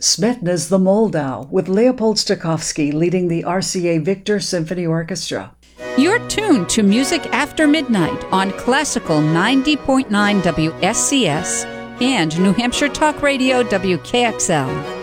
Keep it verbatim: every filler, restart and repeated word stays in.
Smetna's The Moldau, with Leopold Stokowski leading the R C A Victor Symphony Orchestra. You're tuned to Music After Midnight on Classical ninety point nine W S C S and New Hampshire Talk Radio W K X L.